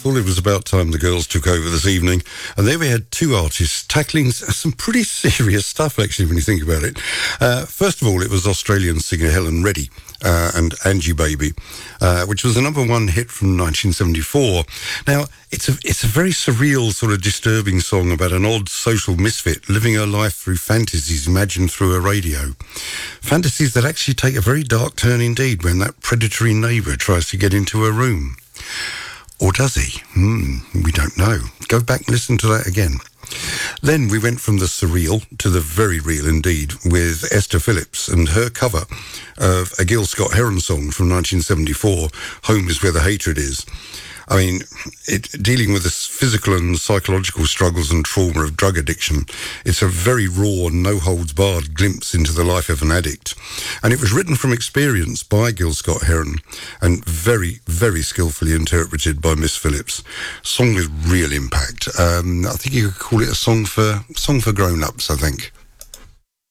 thought it was about time the girls took over this evening. And there we had two artists tackling some pretty serious stuff, actually, when you think about it. First of all, it was Australian singer Helen Reddy and Angie Baby, which was a number one hit from 1974. Now, it's a very surreal, sort of disturbing song about an odd social misfit living her life through fantasies imagined through a radio. Fantasies that actually take a very dark turn indeed when that predatory neighbour tries to get into her room. Or does he? We don't know. Go back and listen to that again. Then we went from the surreal to the very real indeed with Esther Phillips and her cover of a Gil Scott-Heron song from 1974, Home is Where the Hatred Is. I mean, dealing with the physical and psychological struggles and trauma of drug addiction, it's a very raw, no-holds-barred glimpse into the life of an addict. And it was written from experience by Gil Scott-Heron and very, very skillfully interpreted by Miss Phillips. Song with real impact. I think you could call it a song for grown-ups, I think.